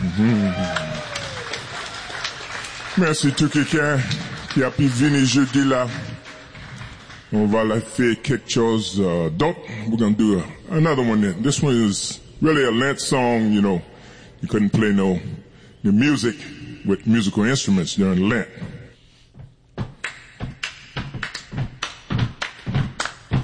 Merci tout quelqu'un qui a pu venir jeudi là. On va la faire quelque chose d'autre. We're going to do another one then. This one is really a Lent song, you know. You couldn't play the music with musical instruments during Lent.